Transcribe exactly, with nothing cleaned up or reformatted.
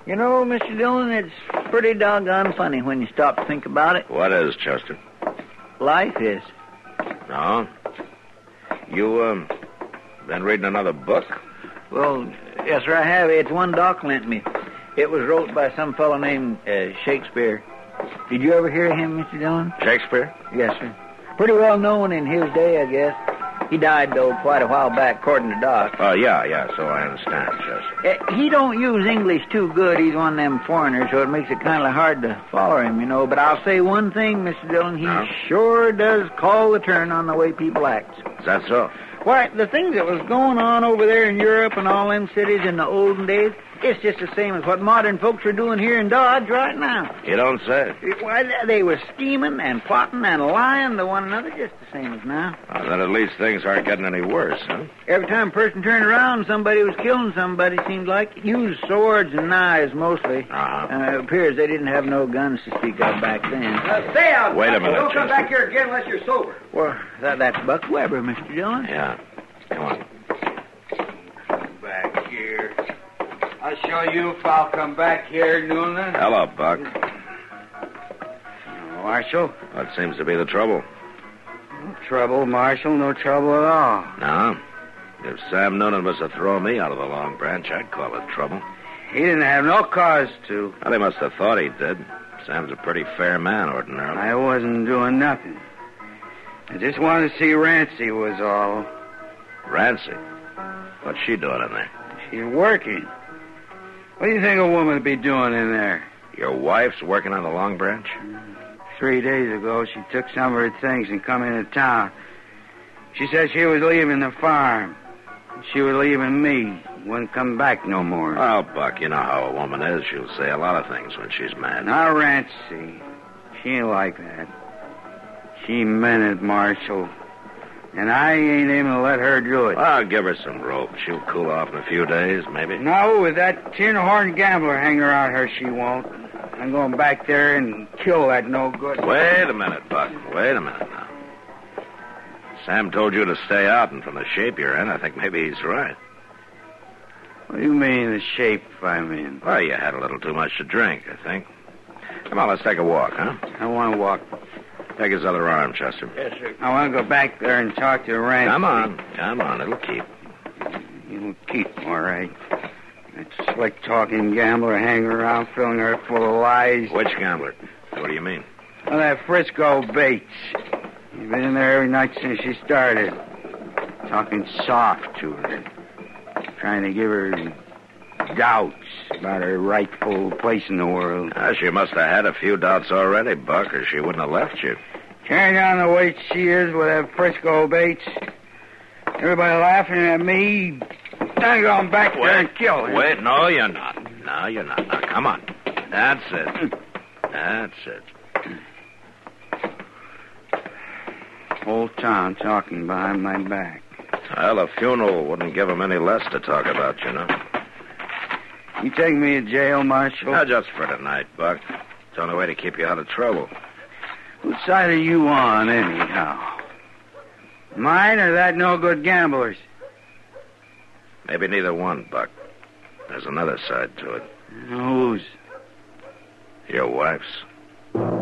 You know, Mister Dillon, it's pretty doggone funny when you stop to think about it. What is, Chester? Life is. No? You, um, been reading another book? Well, yes, sir, I have. It's one Doc lent me. It was wrote by some fellow named uh, Shakespeare. Did you ever hear of him, Mister Dillon? Shakespeare? Yes, sir. Pretty well known in his day, I guess. He died, though, quite a while back, according to Doc. Oh, yeah, yeah, so I understand, Chester. Uh, he don't use English too good. He's one of them foreigners, so it makes it kind of hard to follow him, you know. But I'll say one thing, Mister Dillon, he No? sure does call the turn on the way people act. Is that so? Why, the things that was going on over there in Europe and all them cities in the olden days, it's just the same as what modern folks are doing here in Dodge right now. You don't say. Why, they were scheming and plotting and lying to one another just the same as now. Well, then at least things aren't getting any worse, huh? Every time a person turned around, somebody was killing somebody, seemed like. Used swords and knives, mostly. Uh-huh. Uh, it appears they didn't have no guns to speak of back then. Uh, stay out. Wait a minute, Don't come Chester. back here again unless you're sober. Well, that, that's Buck Weber, Mister Dillon. Yeah. Come on. Come back here. I'll show you if I'll come back here, Noonan. Hello, Buck. Marshal? What seems to be the trouble? No trouble, Marshal. No trouble at all. No? If Sam Noonan was to throw me out of the Long Branch, I'd call it trouble. He didn't have no cause to. Well, he must have thought he did. Sam's a pretty fair man, ordinarily. I wasn't doing nothing. I just wanted to see Rancy was all. Rancy? What's she doing in there? She's working. What do you think a woman would be doing in there? Your wife's working on the Long Branch? Three days ago, she took some of her things and come into town. She said she was leaving the farm. She was leaving me. Wouldn't come back no more. Well, Buck, you know how a woman is. She'll say a lot of things when she's mad. Now, Rancy, she ain't like that. She meant it, Marshal. And I ain't aiming to let her do it. I'll give her some rope. She'll cool off in a few days, maybe. No, with that tin-horn gambler hanging around her, she won't. I'm going back there and kill that no good. Wait a minute, Buck. Wait a minute now. Sam told you to stay out, and from the shape you're in, I think maybe he's right. What do you mean, the shape I'm in? Well, you had a little too much to drink, I think. Come on, let's take a walk, huh? I want to walk. Take his other arm, Chester. Yes, sir. I want to go back there and talk to Rancy. Come on. Come on, it'll keep. You'll keep, all right. That slick-talking gambler hanging around, filling her full of lies. Which gambler? What do you mean? Well, that Frisco Bates. He's been in there every night since she started. Talking soft to her. Trying to give her doubts about her rightful place in the world. Ah, she must have had a few doubts already, Buck, or she wouldn't have left you. Carrying on the way she is with that Frisco Bates. Everybody laughing at me. I'm going back Wait, there and kill her. Wait, no, you're not. No, you're not. Now, come on. That's it. That's it. Whole town talking behind my back. Well, a funeral wouldn't give them any less to talk about, you know. You take me to jail, Marshal? Now, just for tonight, Buck. It's the only way to keep you out of trouble. Whose side are you on, anyhow? Mine or that no-good gambler's? Maybe neither one, Buck. There's another side to it. Whose? Your wife's.